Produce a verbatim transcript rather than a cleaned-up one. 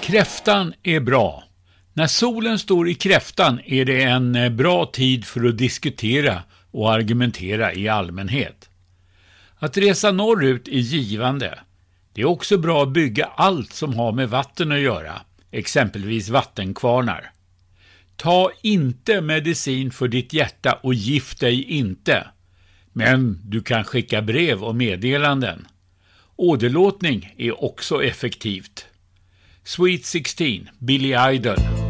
Kräftan är bra. När solen står i kräftan är det en bra tid för att diskutera och argumentera i allmänhet. Att resa norrut är givande. Det är också bra att bygga allt som har med vatten att göra, exempelvis vattenkvarnar. Ta inte medicin för ditt hjärta och gift dig inte. Men du kan skicka brev och meddelanden. Åderlåtning är också effektivt. Sweet sexton, Billy Idol.